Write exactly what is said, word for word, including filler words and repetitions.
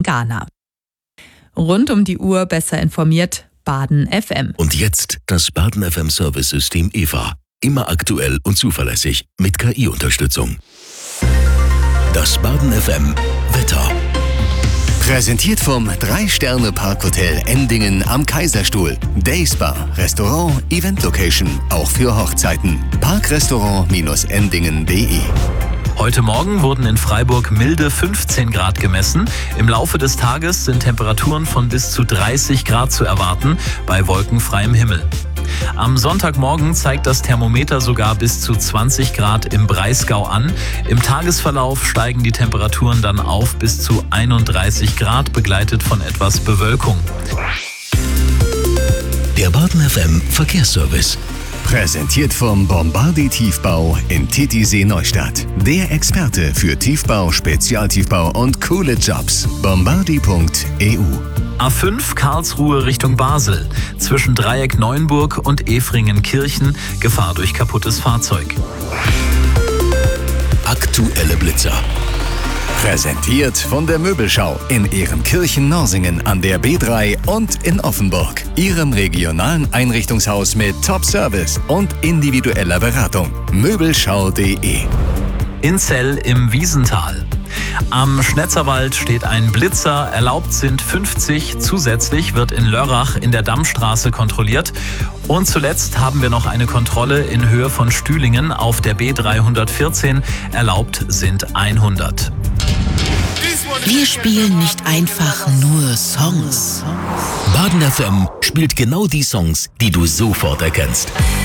Ghana. Rund um die Uhr besser informiert, Baden F M. Und jetzt das Baden F M Service-System E V A. Immer aktuell und zuverlässig mit K I-Unterstützung. Das Baden F M Wetter. Präsentiert vom drei Sterne Parkhotel Endingen am Kaiserstuhl. Dayspa, Restaurant, Event-Location, auch für Hochzeiten. Parkrestaurant Endingen punkt de. Heute Morgen wurden in Freiburg milde fünfzehn Grad gemessen. Im Laufe des Tages sind Temperaturen von bis zu dreißig Grad zu erwarten, bei wolkenfreiem Himmel. Am Sonntagmorgen zeigt das Thermometer sogar bis zu zwanzig Grad im Breisgau an. Im Tagesverlauf steigen die Temperaturen dann auf bis zu einunddreißig Grad, begleitet von etwas Bewölkung. Der Baden F M Verkehrsservice. Präsentiert vom Bombardi Tiefbau in Titisee Neustadt. Der Experte für Tiefbau, Spezialtiefbau und coole Jobs. bombardi punkt e u. A fünf Karlsruhe Richtung Basel. Zwischen Dreieck Neuenburg und Efringen-Kirchen Gefahr durch kaputtes Fahrzeug. Aktuelle Blitzer. Präsentiert von der Möbelschau in Ehrenkirchen-Norsingen an der B drei und in Offenburg. Ihrem regionalen Einrichtungshaus mit Top-Service und individueller Beratung. Möbelschau punkt de. In Zell im Wiesental. Am Schnetzerwald steht ein Blitzer, erlaubt sind fünfzig, zusätzlich wird in Lörrach in der Dammstraße kontrolliert. Und zuletzt haben wir noch eine Kontrolle in Höhe von Stühlingen auf der B dreihundertvierzehn, erlaubt sind hundert. Wir spielen nicht einfach nur Songs. Baden F M spielt genau die Songs, die du sofort erkennst.